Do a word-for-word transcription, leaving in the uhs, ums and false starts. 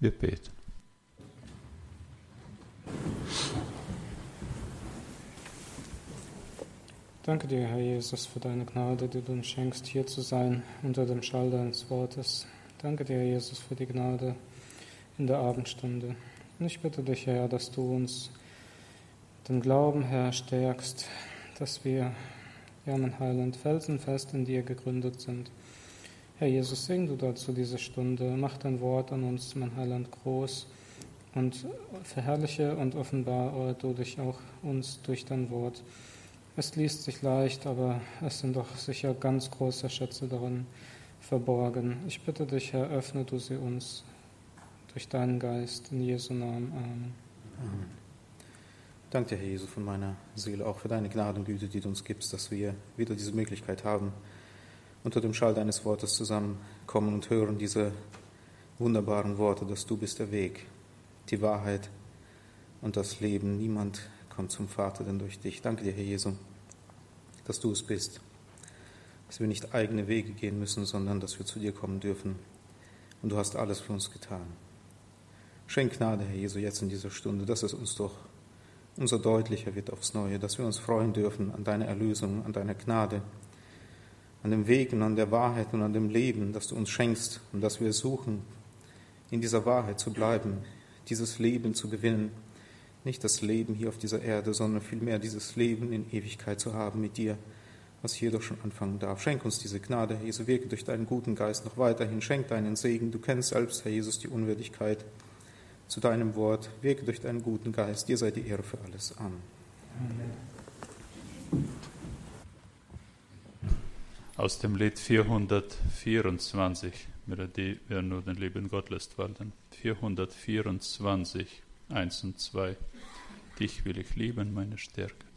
Wir beten. Danke dir, Herr Jesus, für deine Gnade, die du uns schenkst, hier zu sein, unter dem Schall deines Wortes. Danke dir, Herr Jesus, für die Gnade in der Abendstunde. Und ich bitte dich, Herr, dass du uns den Glauben, Herr, stärkst, dass wir, ja, mein Heiland, felsenfest in dir gegründet sind. Herr Jesus, sing du dazu diese Stunde, mach dein Wort an uns, mein Heiland, groß und verherrliche und offenbare du dich auch uns durch dein Wort. Es liest sich leicht, aber es sind doch sicher ganz große Schätze darin verborgen. Ich bitte dich, Herr, öffne du sie uns durch deinen Geist, in Jesu Namen. Amen. Amen. Danke dir, Herr Jesus, von meiner Seele, auch für deine Gnadengüte, die du uns gibst, dass wir wieder diese Möglichkeit haben, unter dem Schall deines Wortes zusammenkommen und hören diese wunderbaren Worte, dass du bist der Weg, die Wahrheit und das Leben. Niemand kommt zum Vater denn durch dich. Danke dir, Herr Jesu, dass du es bist, dass wir nicht eigene Wege gehen müssen, sondern dass wir zu dir kommen dürfen. Und du hast alles für uns getan. Schenk Gnade, Herr Jesu, jetzt in dieser Stunde, dass es uns doch umso deutlicher wird aufs Neue, dass wir uns freuen dürfen an deiner Erlösung, an deiner Gnade, an dem Weg und an der Wahrheit und an dem Leben, das du uns schenkst und dass wir suchen, in dieser Wahrheit zu bleiben, dieses Leben zu gewinnen. Nicht das Leben hier auf dieser Erde, sondern vielmehr dieses Leben in Ewigkeit zu haben mit dir, was hier doch schon anfangen darf. Schenk uns diese Gnade, Herr Jesus, wirke durch deinen guten Geist noch weiterhin. Schenk deinen Segen. Du kennst selbst, Herr Jesus, die Unwürdigkeit zu deinem Wort. Wirke durch deinen guten Geist. Dir sei die Ehre für alles. Amen. Amen. Aus dem Lied vierhundertvierundzwanzig, Melodie, wer nur den lieben Gott lässt walten. vierhundertvierundzwanzig, eins und zwei. Dich will ich lieben, meine Stärke.